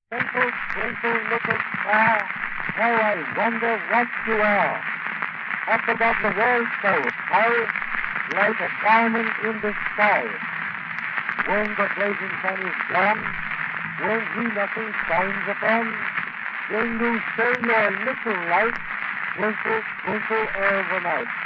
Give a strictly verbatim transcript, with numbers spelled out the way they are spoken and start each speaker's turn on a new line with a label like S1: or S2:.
S1: Twinkle, twinkle, little star, how I wonder what you are. Up above the world so high, like a diamond in the sky. When the blazing sun is gone, when he nothing shines upon, then you show your little light, twinkle, twinkle all the night.